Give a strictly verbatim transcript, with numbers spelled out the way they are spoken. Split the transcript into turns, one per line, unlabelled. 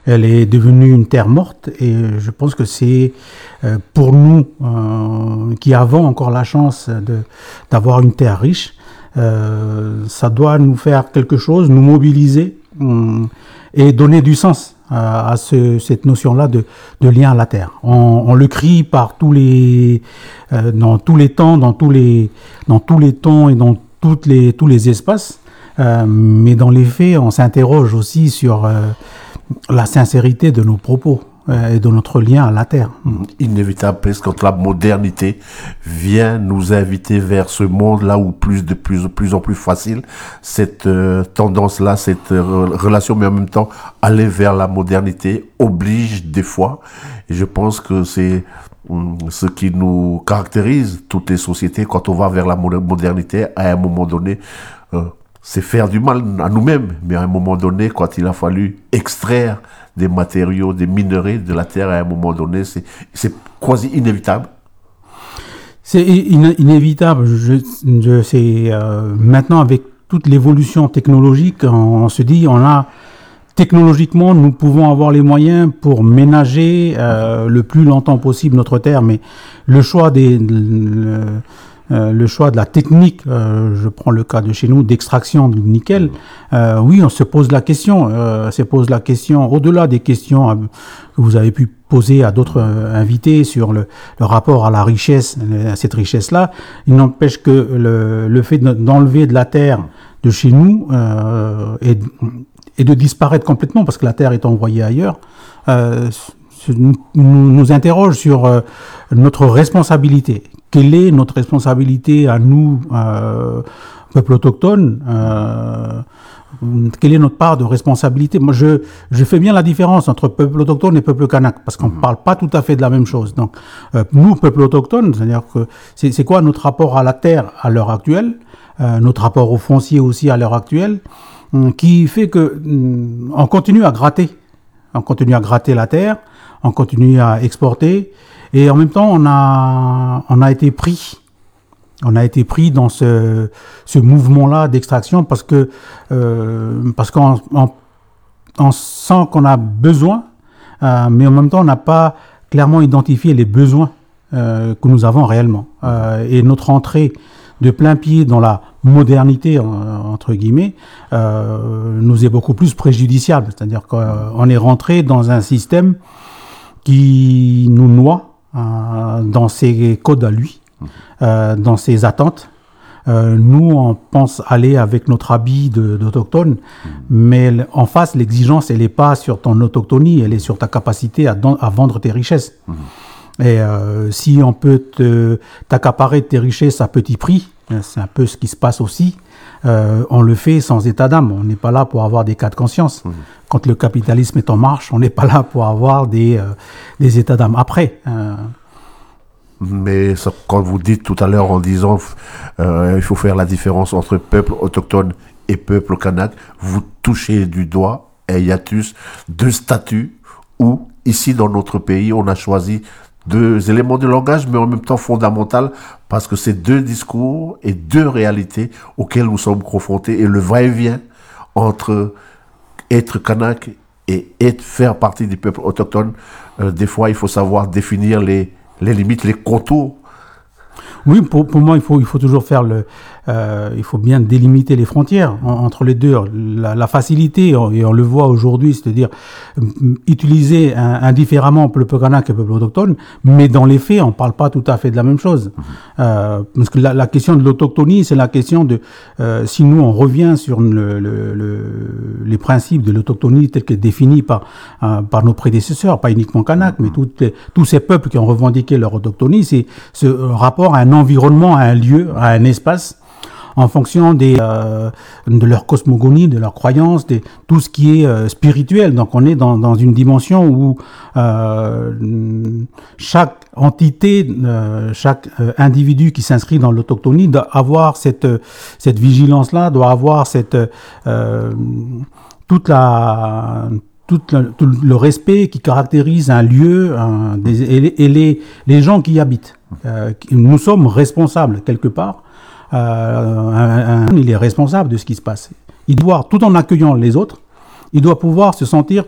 elle est devenue une terre morte et je pense que c'est euh, pour nous euh, qui avons encore la chance de, d'avoir une terre riche, euh, ça doit nous faire quelque chose, nous mobiliser hum, et donner du sens à, à ce, cette notion-là de, de lien à la terre. On, on le crie par tous les, euh, dans tous les temps, dans tous les, dans tous les tons et dans toutes les, tous les espaces, euh, mais dans les faits, on s'interroge aussi sur euh, la sincérité de nos propos euh, et de notre lien à la terre.
Inévitable, parce que quand la modernité vient nous inviter vers ce monde-là où plus de plus, plus en plus facile, cette euh, tendance-là, cette euh, relation, mais en même temps, aller vers la modernité oblige des fois. Et je pense que c'est hum, ce qui nous caractérise, toutes les sociétés, quand on va vers la modernité, à un moment donné, euh, c'est faire du mal à nous-mêmes. Mais à un moment donné, quand il a fallu extraire des matériaux, des minerais de la terre, à un moment donné, c'est, c'est quasi inévitable.
C'est in- inévitable. Je, je, c'est, euh, maintenant, avec toute l'évolution technologique, on, on se dit, on a, technologiquement, nous pouvons avoir les moyens pour ménager euh, le plus longtemps possible notre terre, mais le choix des... Le, Euh, le choix de la technique, euh, je prends le cas de chez nous, d'extraction du nickel, euh, oui, on se pose la question, euh, se pose la question, au-delà des questions euh, que vous avez pu poser à d'autres euh, invités sur le, le rapport à la richesse, à cette richesse-là, il n'empêche que le, le fait de, d'enlever de la terre de chez nous euh, et, et de disparaître complètement, parce que la terre est envoyée ailleurs, euh, nous, nous interroge sur euh, notre responsabilité. Quelle est notre responsabilité à nous, euh, peuple autochtone euh, quelle est notre part de responsabilité? Moi, je, je fais bien la différence entre peuple autochtone et peuple kanak, parce qu'on ne mmh. parle pas tout à fait de la même chose. Donc, euh, nous, peuple autochtone, c'est-à-dire que c'est, c'est quoi notre rapport à la terre à l'heure actuelle, euh, notre rapport au foncier aussi à l'heure actuelle, euh, qui fait que euh, on continue à gratter, on continue à gratter la terre, on continue à exporter. Et en même temps, on a, on a été pris, on a été pris dans ce, ce mouvement-là d'extraction parce que, euh, parce qu'on on, on sent qu'on a besoin, euh, mais en même temps, on n'a pas clairement identifié les besoins euh, que nous avons réellement. Euh, et notre entrée de plein pied dans la modernité, entre guillemets, euh, nous est beaucoup plus préjudiciable. C'est-à-dire qu'on est rentré dans un système qui nous noie, Euh, dans ses codes à lui, euh, dans ses attentes. Euh, nous, on pense aller avec notre habit de, d'autochtone, mmh. mais en face, l'exigence, elle n'est pas sur ton autochtonie, elle est sur ta capacité à, don- à vendre tes richesses. Mmh. Et euh, si on peut te, t'accaparer de tes richesses à petit prix, c'est un peu ce qui se passe aussi, euh, on le fait sans état d'âme. On n'est pas là pour avoir des cas de conscience. Mmh. Quand le capitalisme est en marche, on n'est pas là pour avoir des, euh, des états d'âme. Après... Euh...
Mais ça, quand vous dites tout à l'heure en disant euh, il faut faire la différence entre peuple autochtone et peuple kanak, vous touchez du doigt un hiatus de statut où, ici dans notre pays, on a choisi deux éléments de langage, mais en même temps fondamental, parce que c'est deux discours et deux réalités auxquelles nous sommes confrontés, et le va-et-vient entre être kanak et être, faire partie du peuple autochtone, euh, des fois il faut savoir définir les, les limites, les contours.
Oui, pour, pour moi, il faut, il faut toujours faire le, euh, il faut bien délimiter les frontières en, entre les deux. La, la facilité, et on le voit aujourd'hui, c'est-à-dire euh, utiliser un, indifféremment le peuple kanak et le peuple autochtone, mais dans les faits, on ne parle pas tout à fait de la même chose. Mmh. Euh, parce que la, la question de l'autochtonie, c'est la question de, euh, si nous on revient sur le, le, le, les principes de l'autochtonie tels que définis par, euh, par nos prédécesseurs, pas uniquement kanak, mmh. mais toutes les, tous ces peuples qui ont revendiqué leur autochtonie, c'est ce rapport à un environnement, à un lieu, à un espace, en fonction des, euh, de leur cosmogonie, de leurs croyances, de tout ce qui est euh, spirituel. Donc on est dans, dans une dimension où euh, chaque entité, euh, chaque euh, individu qui s'inscrit dans l'autochtonie doit avoir cette, cette vigilance-là, doit avoir cette, euh, toute la... Tout le, tout le respect qui caractérise un lieu un, des, et, et les, les gens qui y habitent. Euh, nous sommes responsables quelque part. Euh, un, un, il est responsable de ce qui se passe. Il doit, tout en accueillant les autres, il doit pouvoir se sentir